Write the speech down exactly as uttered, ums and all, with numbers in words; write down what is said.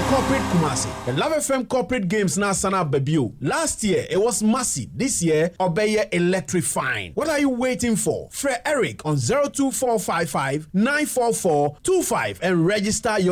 Corporate Kumasi. The Love F M Corporate Games na sana babio. Last year it was massive. This year Obeye electrifying. What are you waiting for? Fred Eric on zero two four five five nine four four two five and register your